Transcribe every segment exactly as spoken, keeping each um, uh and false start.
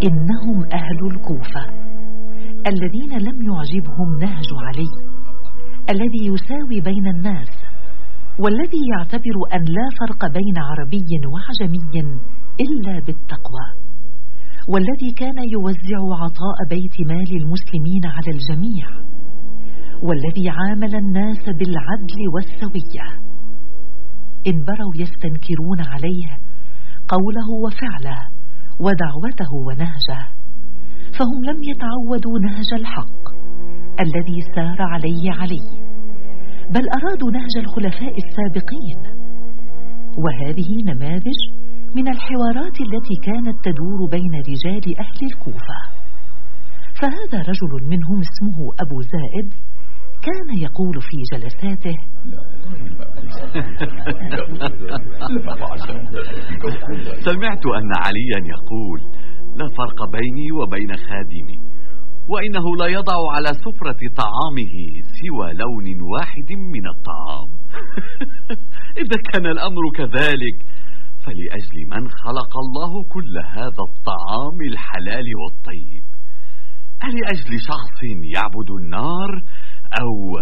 إنهم أهل الكوفة الذين لم يعجبهم نهج علي الذي يساوي بين الناس، والذي يعتبر أن لا فرق بين عربي وعجمي إلا بالتقوى، والذي كان يوزع عطاء بيت مال المسلمين على الجميع، والذي عامل الناس بالعدل والسوية. إن بروا يستنكرون عليه قوله وفعله ودعوته ونهجه، فهم لم يتعودوا نهج الحق الذي سار عليه علي، بل أرادوا نهج الخلفاء السابقين. وهذه نماذج من الحوارات التي كانت تدور بين رجال أهل الكوفة. فهذا رجل منهم اسمه أبو زائد كان يقول في جلساته: سمعت أن عليا يقول: لا فرق بيني وبين خادمي، وإنه لا يضع على سفرة طعامه سوى لون واحد من الطعام. إذا كان الأمر كذلك، فلأجل من خلق الله كل هذا الطعام الحلال والطيب؟ ألأجل شخص يعبد النار أو؟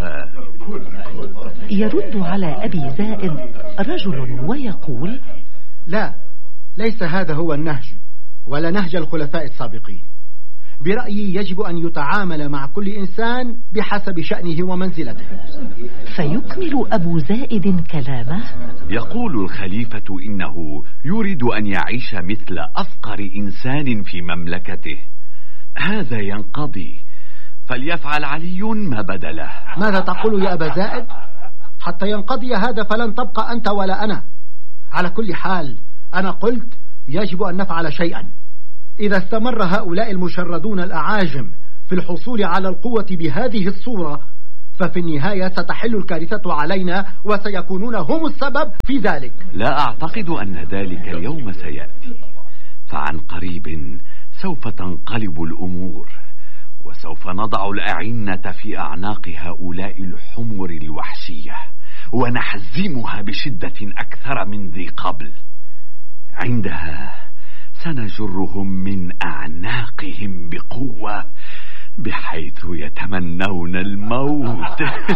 يرد على أبي زائد رجل ويقول: لا، ليس هذا هو النهج ولا نهج الخلفاء السابقين. برأيي يجب أن يتعامل مع كل إنسان بحسب شأنه ومنزلته. فيكمل أبو زائد كلامه: يقول الخليفة إنه يريد أن يعيش مثل أفقر إنسان في مملكته. هذا ينقضي، فليفعل علي ما بدله. ماذا تقول يا أبا زائد؟ حتى ينقضي هذا فلن تبقى أنت ولا أنا. على كل حال أنا قلت يجب أن نفعل شيئا. إذا استمر هؤلاء المشردون الأعاجم في الحصول على القوة بهذه الصورة، ففي النهاية ستحل الكارثة علينا وسيكونون هم السبب في ذلك. لا أعتقد أن ذلك اليوم سيأتي، فعن قريب سوف تنقلب الأمور، وسوف نضع الأعنة في أعناق هؤلاء الحمر الوحشية ونحزمها بشدة أكثر من ذي قبل. عندها سنجرهم من أعناقهم بقوة بحيث يتمنون الموت.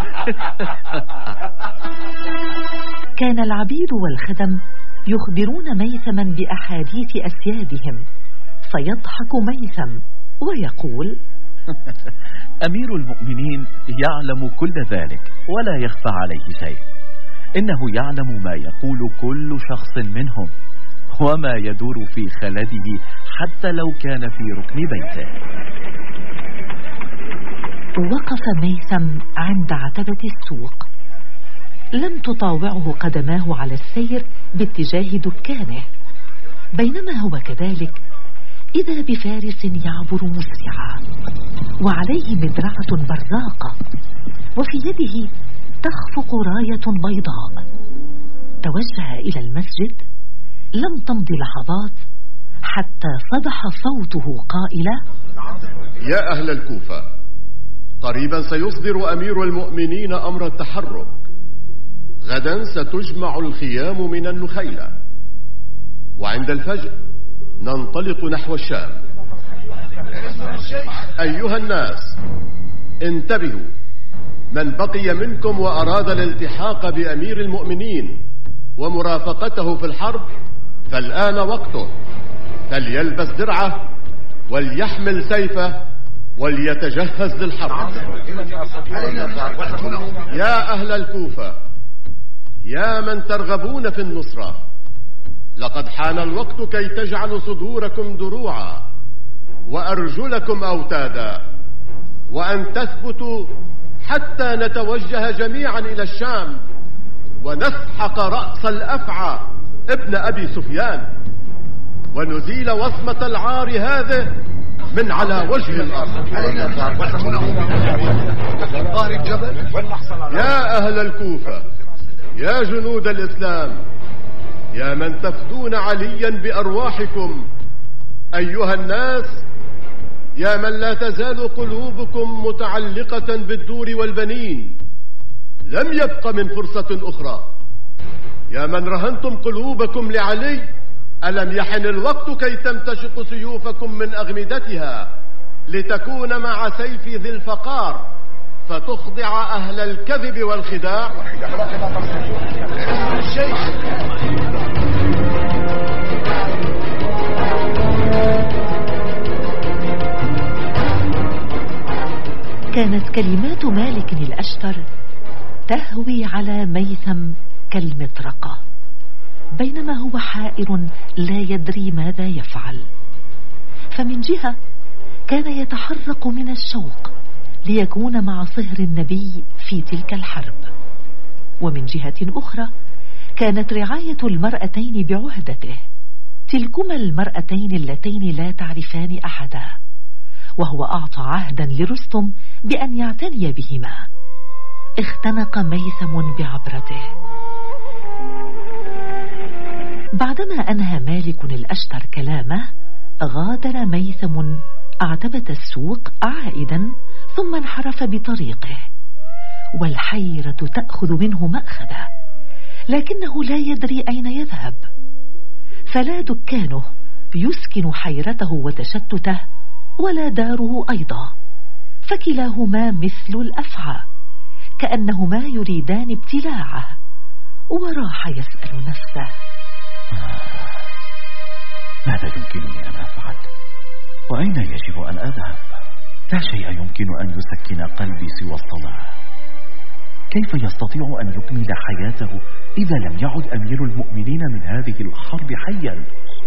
كان العبيد والخدم يخبرون ميثما بأحاديث أسيادهم، فيضحك ميثم ويقول: أمير المؤمنين يعلم كل ذلك ولا يخفى عليه شيء. إنه يعلم ما يقول كل شخص منهم وما يدور في خلده حتى لو كان في ركن بيته. وقف ميثم عند عتبة السوق، لم تطاوعه قدماه على السير باتجاه دكانه، بينما هو كذلك إذا بفارس يعبر مسرعا وعليه مدرعة براقة، وفي يده تخفق راية بيضاء. توجه إلى المسجد، لم تمض لحظات حتى صدح صوته قائلا: يا أهل الكوفة، قريبا سيصدر أمير المؤمنين أمر التحرك. غدا ستجمع الخيام من النخيلة، وعند الفجر ننطلق نحو الشام. أيها الناس انتبهوا، من بقي منكم وأراد الالتحاق بأمير المؤمنين ومرافقته في الحرب فالآن وقته، فليلبس درعه وليحمل سيفه وليتجهز للحرب. يا أهل الكوفة، يا من ترغبون في النصرة، لقد حان الوقت كي تجعلوا صدوركم دروعا وأرجلكم أوتادا، وأن تثبتوا حتى نتوجه جميعا إلى الشام ونسحق رأس الأفعى ابن أبي سفيان، ونزيل وصمة العار هذه من على وجه الأرض. يا أهل الكوفة، يا جنود الإسلام، يا من تفدون عليا بأرواحكم، أيها الناس، يا من لا تزال قلوبكم متعلقة بالدور والبنين، لم يبق من فرصة أخرى. يا من رهنتم قلوبكم لعلي ألم يحن الوقت كي تمتشق سيوفكم من أغمدتها لتكون مع سيف ذي الفقار فتخضع أهل الكذب والخداع؟ كانت كلمات مالك الأشتر تهوي على ميثم كالمطرقة، بينما هو حائر لا يدري ماذا يفعل. فمن جهة كان يتحرق من الشوق ليكون مع صهر النبي في تلك الحرب، ومن جهة أخرى كانت رعاية المرأتين بعهدته، تلكما المرأتين اللتين لا تعرفان أحدا، وهو أعطى عهدا لرستم بأن يعتني بهما. اختنق ميثم بعبرته. بعدما أنهى مالك الأشتر كلامه غادر ميثم عتبة السوق عائدا، ثم انحرف بطريقه، والحيرة تأخذ منه مأخذه، لكنه لا يدري أين يذهب، فلا دكانه يسكن حيرته وتشتته ولا داره أيضا، فكلاهما مثل الأفعى، كأنهما يريدان ابتلاعه. وراح يسأل نفسه: ماذا يمكنني أن أفعل؟ وأين يجب أن أذهب؟ لا شيء يمكن أن يسكن قلبي سوى الصلاة. كيف يستطيع أن يكمل حياته إذا لم يعد أمير المؤمنين من هذه الحرب حيا؟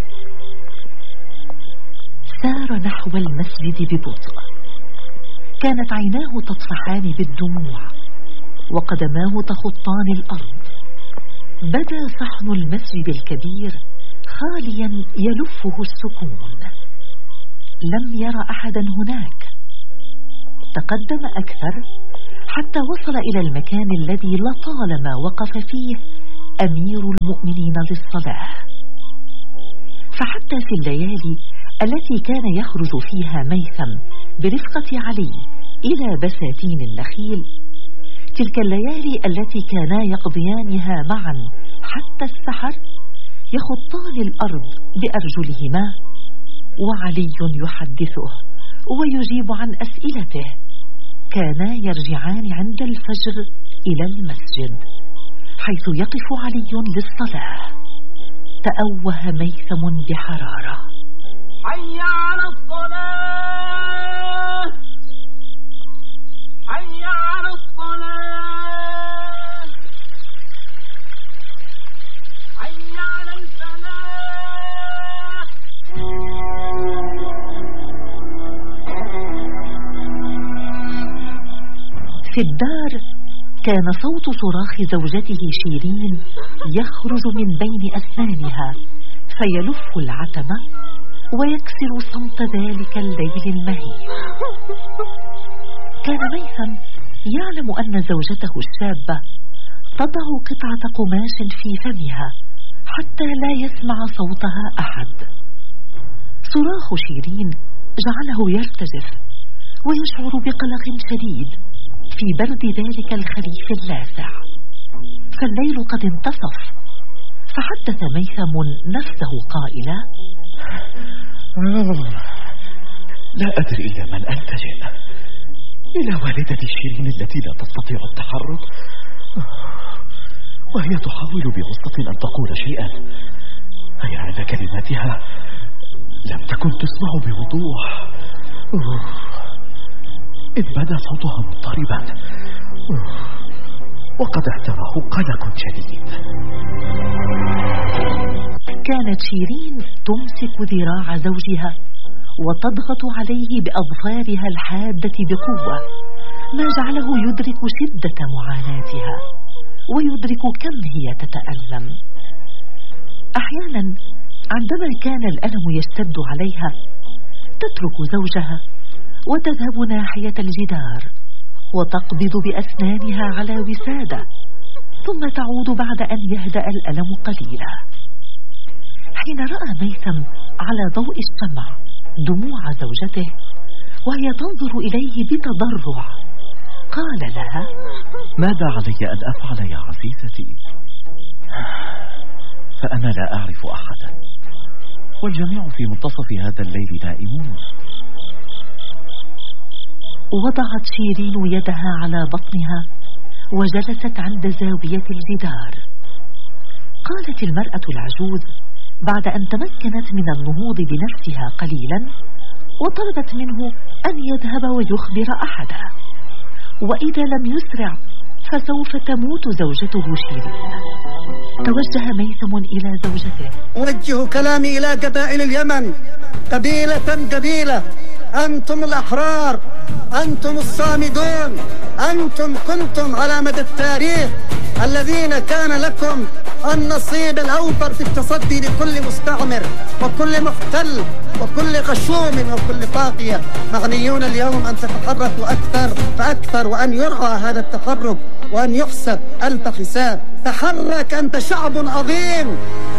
سار نحو المسجد ببطء، كانت عيناه تطفحان بالدموع وقدماه تخطان الأرض. بدا صحن المسجد الكبير خاليا يلفه السكون، لم ير أحدا هناك. تقدم أكثر حتى وصل إلى المكان الذي لطالما وقف فيه أمير المؤمنين للصلاة. فحتى في الليالي التي كان يخرج فيها ميثم برفقة علي إلى بساتين النخيل، تلك الليالي التي كانا يقضيانها معا حتى السحر، يخطان الأرض بأرجلهما، وعلي يحدثه ويجيب عن أسئلته. كانا يرجعان عند الفجر إلى المسجد حيث يقف علي للصلاة. تأوه ميثم بحرارة: حي على الصلاة، حي على الصلاة، حي على الفلاح. في الدار كان صوت صراخ زوجته شيرين يخرج من بين أسنانها فيلف العتمة ويكسر صمت ذلك الليل المهيب. كان ميثم يعلم أن زوجته الشابة تضع قطعة قماش في فمها حتى لا يسمع صوتها أحد. صراخ شيرين جعله يرتجف ويشعر بقلق شديد في برد ذلك الخريف اللاسع، فالليل قد انتصف. فحدث ميثم نفسه قائلا: لا أدري إلى من ألتجئ، إلى والدتي شيرين التي لا تستطيع التحرك، وهي تحاول بغصة أن تقول شيئا، هي أن كلماتها لم تكن تسمع بوضوح، إذ بدا صوتها مضطربا وقد اعتراه قلق شديد. كانت شيرين تمسك ذراع زوجها وتضغط عليه بأظفارها الحادة بقوة، ما جعله يدرك شدة معاناتها ويدرك كم هي تتألم. أحيانا عندما كان الألم يشتد عليها تترك زوجها وتذهب ناحية الجدار وتقبض بأسنانها على وسادة، ثم تعود بعد أن يهدأ الألم قليلا. حين رأى ميثم على ضوء الشمع دموع زوجته وهي تنظر إليه بتضرع، قال لها: ماذا علي أن أفعل يا عزيزتي؟ فأنا لا أعرف أحدا والجميع في منتصف هذا الليل نائمون. وضعت شيرين يدها على بطنها وجلست عند زاوية الجدار. قالت المرأة العجوز بعد أن تمكنت من النهوض بنفسها قليلا، وطلبت منه أن يذهب ويخبر أحدا، وإذا لم يسرع فسوف تموت زوجته شيرين. توجه ميثم إلى زوجته: أوجه كلامي إلى قبائل اليمن قبيلة قبيلة، أنتم الأحرار، أنتم الصامدون، أنتم كنتم على مدى التاريخ الذين كان لكم النصيب الأوفر في التصدي لكل مستعمر وكل محتل وكل غشوم وكل طاغية. معنيون اليوم أن تتحركوا أكثر فأكثر، وأن يرعى هذا التحرك وأن يحسب ألف حساب. تحرك، أنت شعب عظيم.